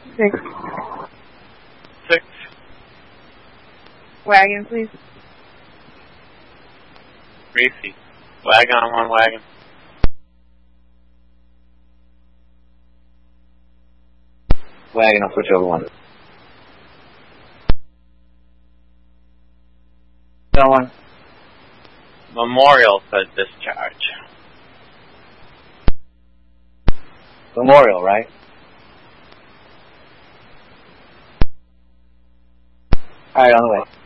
6. 6. Wagon, please. Gracie. Wagon on 1 wagon. Wagon, I'll switch over 1. No one. Memorial said discharge. Memorial, right? Alright, on the way.